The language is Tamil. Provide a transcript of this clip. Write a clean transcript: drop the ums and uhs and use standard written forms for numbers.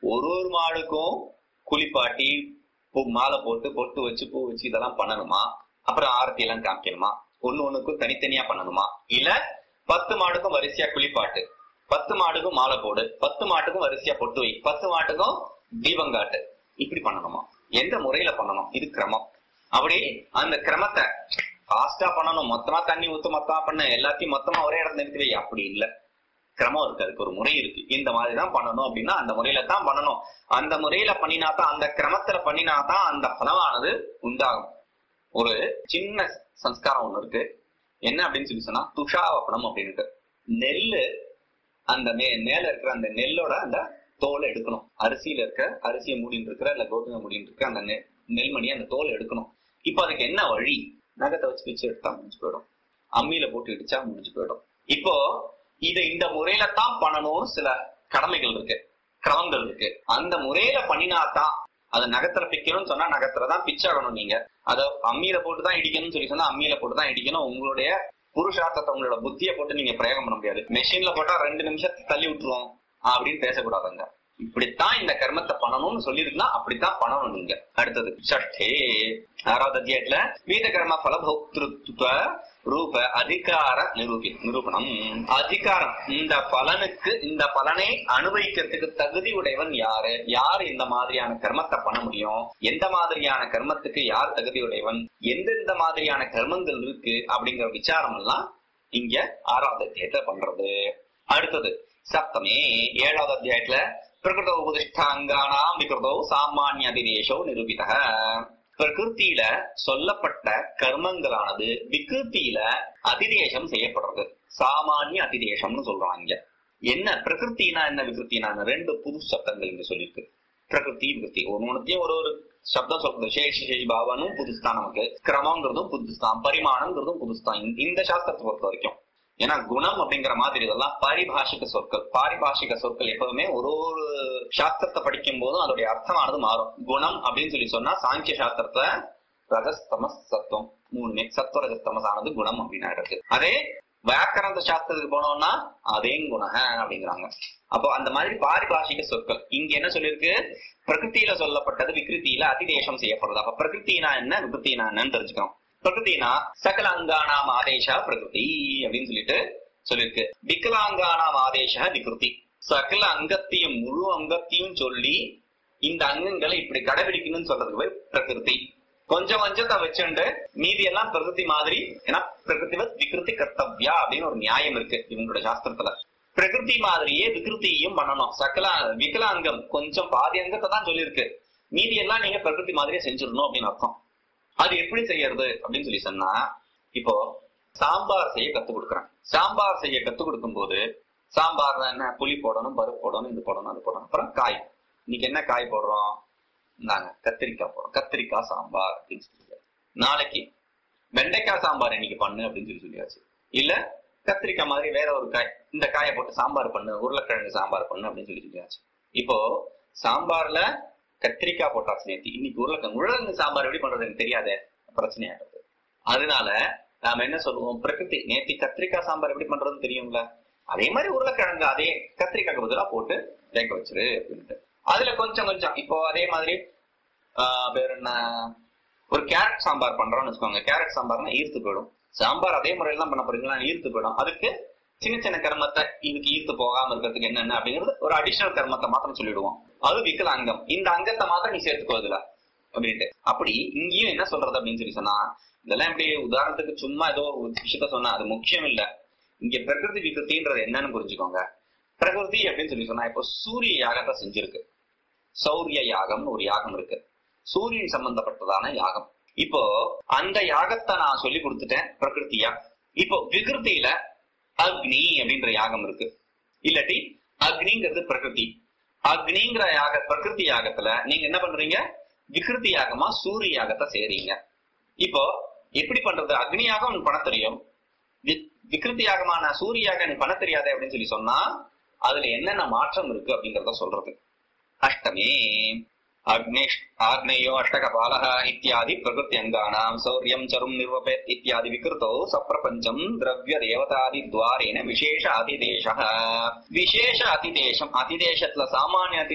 ஒரு ஒரு மாடுக்கும் குளிப்பாட்டி மாலை போட்டு பொட்டு வச்சு பூ வச்சு இதெல்லாம் பண்ணணுமா? அப்புறம் ஆரத்தி எல்லாம் காமிக்கணுமா? ஒண்ணுக்கும் தனித்தனியா பண்ணணுமா? இல்ல 10 மாடுக்கும் வரிசையா குளிப்பாட்டு, 10 மாடுக்கும் மாலை போடு, 10 மாட்டுக்கும் வரிசையா பொட்டு வை, 10 மாட்டுக்கும் தீபங்காட்டு, இப்படி பண்ணணுமா? எந்த முறையில பண்ணணும்? இது கிரமம். அப்படி அந்த கிரமத்தை ஃபாஸ்டா பண்ணணும், மொத்தமா தண்ணி ஊத்து மொத்தமா பண்ண, எல்லாத்தையும் மொத்தமா ஒரே இடத்துல நிறுத்தி வை, அப்படி இல்ல. கிரமம் இருக்கு, அதுக்கு ஒரு முறை இருக்கு. இந்த மாதிரிதான் பண்ணணும் அப்படின்னா அந்த முறையில தான் பண்ணணும். அந்த முறையில பண்ணினாதான், அந்த கிரமத்துல பண்ணினாதான் அந்த பலமானது உண்டாகும். ஒரு சின்ன சம்ஸ்காரம் ஒண்ணு இருக்கு. என்ன அப்படின்னு சொல்லி சொன்னா துஷாவப்பனம் அப்படின்ட்டு. நெல்லு அந்த மேல இருக்கிற அந்த நெல்லோட அந்த தோலை எடுக்கணும். அரிசியில இருக்க, அரிசியை மூடின்னு இருக்கிற இல்ல கோதுமை மூடின்னு இருக்க அந்த நெல்மணி அந்த தோலை எடுக்கணும். இப்ப அதுக்கு என்ன வழி? நகத்தை வச்சு பிச்சு எடுத்தா முடிஞ்சு போயிடும், அம்மியில போட்டு இடிச்சா முடிஞ்சு போயிடும். இப்போ இதை இந்த முறையில தான் பண்ணணும்னு சில கடமைகள் இருக்கு, கிரமங்கள் இருக்கு. அந்த முறையில பண்ணினாதான் அதை நகத்துல பிக்கணும்னு சொன்னா நகத்துலதான் பிச்சாகணும். நீங்க அதை அம்மியில போட்டுதான் இடிக்கணும்னு சொல்லி சொன்னா அம்மியில போட்டுதான் இடிக்கணும். உங்களுடைய புருஷார்த்தத்தை, உங்களோட புத்தியை போட்டு நீங்க பிரயோகம் பண்ண முடியாது. மெஷின்ல போட்டா 2 நிமிஷத்தை தள்ளி விட்டுருவோம் அப்படின்னு பேசக்கூடாதுங்க. இப்படித்தான் இந்த கர்மத்தை பண்ணணும்னு சொல்லிருந்தா அப்படித்தான் பண்ணணும் நீங்க. அடுத்தது சஷ்டே 6வது அத்தியாயத்துல வீத கர்ம பலபோக்திருத்வ ரூப அதிகார நிரூபணம். அதிகாரம், இந்த பலனுக்கு, இந்த பலனை அனுபவிக்கிறதுக்கு தகுதி உடையவன் யாரு, யார் இந்த மாதிரியான கர்மத்தை பண்ண முடியும், எந்த மாதிரியான கர்மத்துக்கு யார் தகுதி உடையவன், எந்தெந்த மாதிரியான கர்மங்கள் இருக்கு அப்படிங்கிற விசாரம் எல்லாம் இங்க 6வது அத்தியாயத்துல பண்றது. அடுத்தது சப்தமே 7வது அத்தியாயத்துல பிரகிருத உபதிஷ்டாங்கானாம் விகிருதோ சாமானிய அதிதேசோ நிரூபித. பிரகிருத்தியில சொல்லப்பட்ட கர்மங்களானது விகிருத்தியில அதிதேசம் செய்யப்படுறது. சாமானிய அதிதேசம்னு சொல்றாங்க. என்ன பிரகிருத்தினா என்ன, விகிருத்தினா 2 புது சப்தங்கள் இங்க சொல்லிருக்கு. பிரகிருதி விகிருத்தி ஒன்னொன்னுத்தையும் ஒரு ஒரு சப்தம் சொல்றது. சேஷி பாவனும் புதுஸ்தான், நமக்கு கிரமங்கிறதும் புதுஸ்தான், பரிமாணங்கிறதும் புதுஸ்தான் இந்த சாஸ்திரத்தை பொறுத்த வரைக்கும். ஏன்னா குணம் அப்படிங்கிற மாதிரி இதெல்லாம் பாரிபாஷிக சொற்கள். பாரிபாஷிக சொற்கள் எப்பவுமே ஒரு ஒரு சாஸ்திரத்தை படிக்கும் போதும் அதோடைய அர்த்தமானது மாறும். குணம் அப்படின்னு சொல்லி சொன்னா சாங்கிய சாஸ்திரத்துல ரஜஸ்தமஸ் சத்துவம் 3மே சத்துவ ரஜஸ்தமஸ் ஆனது குணம் அப்படின்னு இருக்கு. அதே வியாக்கரண சாஸ்திரத்துக்கு போனோம்னா அதே குணக அப்படிங்கிறாங்க. அப்போ அந்த மாதிரி பாரிபாஷிக சொற்கள் இங்க என்ன சொல்லிருக்கு? பிரகிருத்தியில சொல்லப்பட்டது விகிருத்தியில அதிதேசம் செய்யப்படுறது. அப்ப பிரகிருத்தினா என்ன, விகிருத்தினா என்னன்னு தெரிஞ்சுக்கணும். பிரகிருத்தினா சகல அங்கானாம் ஆதேசா பிரகிருதி அப்படின்னு சொல்லிட்டு சொல்லிருக்கு. விகலாங்கானாம் ஆதேசா விகிருதி. சகல அங்கத்தையும் முழு அங்கத்தையும் சொல்லி இந்த அங்கங்களை இப்படி கடைபிடிக்கணும்னு சொல்றதுக்கு போய் பிரகிருதி. கொஞ்சம் கொஞ்சத்தை வச்சுண்டு மீதி எல்லாம் பிரகிருதி மாதிரி. ஏன்னா பிரகிருதிவத் விகிருதி கர்த்தவ்யா அப்படின்னு ஒரு நியாயம் இருக்கு இவங்களோட சாஸ்திரத்துல. பிரகிருதி மாதிரியே விகிருத்தியும் பண்ணணும். சகல விகலாங்கம் கொஞ்சம் பாதி அங்கத்தை தான் சொல்லியிருக்கு, மீதி எல்லாம் நீங்க பிரகிருதி மாதிரியே செஞ்சிடணும் அப்படின்னு அர்த்தம். அது எப்படி செய்யறது அப்படின்னு சொல்லி சொன்னா, இப்போ சாம்பார் செய்ய கத்து கொடுக்குறேன். சாம்பார் செய்ய கத்து கொடுக்கும் போது சாம்பார் என்ன, புளி போடணும், பருப்பு போடணும், இது போடணும், அது போடணும். அப்புறம் காய், இன்னைக்கு என்ன காய் போடுறோம், நாங்க கத்திரிக்காய் போடுறோம், கத்திரிக்காய் சாம்பார் அப்படின்னு சொல்லி. நாளைக்கு வெண்டைக்காய் சாம்பார் இன்னைக்கு பண்ணு அப்படின்னு சொல்லியாச்சு. இல்ல கத்திரிக்காய் மாதிரி வேற ஒரு காய், இந்த காயை போட்டு சாம்பார் பண்ணு, உருளைக்கிழங்கு சாம்பார் பண்ணு அப்படின்னு சொல்லியாச்சு. இப்போ சாம்பார்ல கத்திரிக்காய் போட்டாச்சு நேத்தி, இன்னைக்கு உருளைக்கிழங்கு சாம்பார் எப்படி பண்றது எனக்கு தெரியாதே, பிரச்சனையாகிறது. அதனால நாம என்ன சொல்லுவோம், பிரகிருதி நேத்தி கத்திரிக்காய் சாம்பார் எப்படி பண்றதுன்னு தெரியும்ல, அதே மாதிரி உருளைக்கிழங்கு அதே கத்திரிக்காய்க்கு பதிலா போட்டு வேக வச்சிரு அப்படின்ட்டு. அதுல கொஞ்சம் கொஞ்சம் இப்போ அதே மாதிரி வேற என்ன, ஒரு கேரட் சாம்பார் பண்றோம்னு வச்சுக்கோங்க. கேரட் சாம்பார்னா ஈர்த்து போயிடும். சாம்பார் அதே முறையில தான் பண்ண போறீங்களா, ஈர்த்து போயிடும். அதுக்கு சின்ன சின்ன கர்மத்தை இதுக்கு ஈர்த்து போகாம இருக்கிறதுக்கு என்னென்ன அப்படிங்கிறது ஒரு அடிஷனல் கர்மத்தை மாத்திரம் சொல்லிடுவோம். அது விகலாங்கம். இந்த அங்கத்தை மாத்திரம் நீ சேர்த்துக்கோதுல அப்படின்ட்டு. அப்படி இங்கேயும் என்ன சொல்றது அப்படின்னு சொல்லி சொன்னா, இதெல்லாம் எப்படி உதாரணத்துக்கு சும்மா ஏதோ ஒரு விஷயத்த சொன்னா அது முக்கியம் இல்ல. இங்க பிரகிருதி விகிருத்தின்றது என்னன்னு புரிஞ்சுக்கோங்க. பிரகிருதி அப்படின்னு சொல்லி சொன்னா, இப்போ சூரிய யாகத்தை செஞ்சிருக்கு. சௌரிய யாகம்னு ஒரு யாகம் இருக்கு, சூரியன் சம்பந்தப்பட்டதான யாகம். இப்போ அந்த யாகத்தை நான் சொல்லி கொடுத்துட்டேன் பிரகிருத்தியா. இப்போ விகிருத்தியில அக்னி அப்படின்ற யாகம் இருக்கு. இல்லாட்டி அக்னிங்கிறது பிரகிருதி. அக்னிங்கிற பிரகிருதி யாகத்துல நீங்க என்ன பண்றீங்க, விகிருதி யாகமா சூரிய யாகத்தை செய்றீங்க. இப்போ எப்படி பண்றது, அக்னி யாகம் உனக்கு பண்ண தெரியும், விகிருதி யாகமான சூரிய யாகம் நீ பண்ண தெரியாது அப்படின்னு சொல்லி சொன்னா அதுல என்னென்ன மாற்றம் இருக்கு அப்படிங்கறத சொல்றது. அஷ்டமே ஆக்னேயோ அஷ்டகபாலः இத்தியாதி பிரகிருதி அங்கானாம் சௌரியம் சரும் நிர்வபேத் இத்தியாதி விகிருதோ சப்ரபஞ்சம் திரவிய தேவதாதி துவாரேன விசேஷ அதிதேசः. விசேஷ அதிதேசம், அதிதேசத்துல சாமானிய